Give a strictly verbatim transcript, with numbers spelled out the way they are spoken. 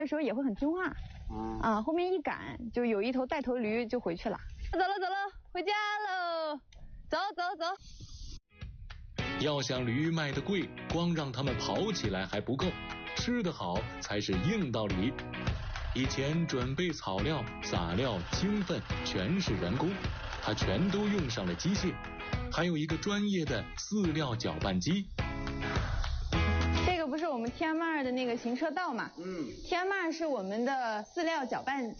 的时候也会很听话。啊，后面一赶，就有一头带头驴就回去了。走了走了，回家喽！走走走。 要想驴卖得贵，光让他们跑起来还不够，吃得好才是硬道理。以前准备草料、撒料、清粪全是人工，他全都用上了机械，还有一个专业的饲料搅拌机。 这个不是我们 T M 二的那个行车道嘛？嗯。T M 二是我们的饲料搅拌